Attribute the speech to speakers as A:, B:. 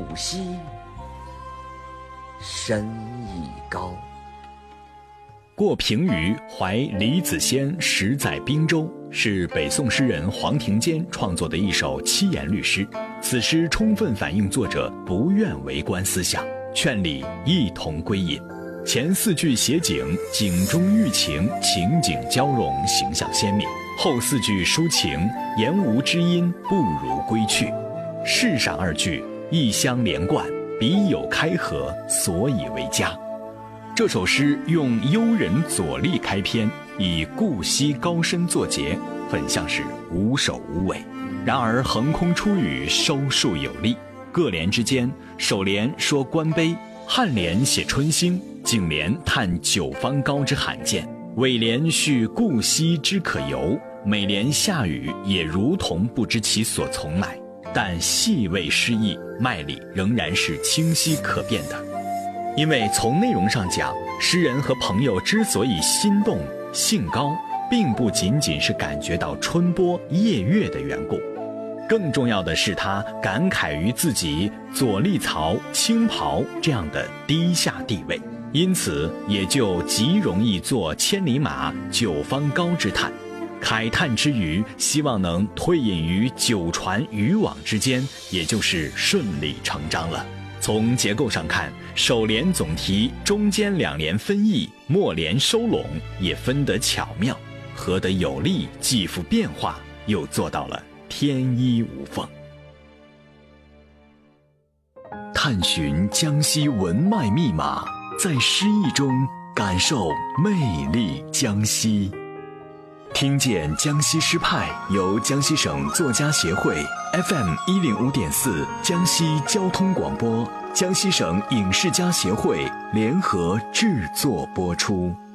A: 兮，身亦高。
B: 过平舆怀李子先10载滨州，是北宋诗人黄庭坚创作的一首七言律诗。此诗充分反映作者不愿为官思想，劝礼一同归隐。前4句写景，景中寓情，情景交融，形象鲜明；后4句抒情，言无知音，不如归去。世上2句一相连贯，彼有开合，所以为佳。这首诗用幽人左立开篇，以顾惜高深作结，很像是无首无尾。然而横空出语，收束有力。各联之间，首联说官卑，颔联写春兴，颈联叹九方高之罕见，尾联叙顾惜之可由，每联下语也如同不知其所从来，但细微诗意，脉理仍然是清晰可辨的。因为从内容上讲，诗人和朋友之所以心动兴高，并不仅仅是感觉到春波夜月的缘故，更重要的是他感慨于自己左立曹青袍这样的低下地位，因此也就极容易做千里马九方高之叹。慨叹之余，希望能退隐于九船渔网之间，也就是顺理成章了。从结构上看，首联总题，中间2联分意，末联收拢，也分得巧妙，合得有力，既富变化，又做到了天衣无缝。探寻江西文脉密码，在诗意中感受魅力江西。听见江西诗派由江西省作家协会 FM105.4 江西交通广播、江西省影视家协会联合制作播出。